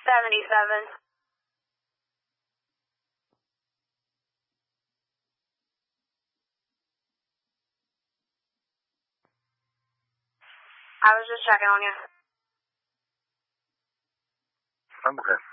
77. I was just checking on you. I'm okay.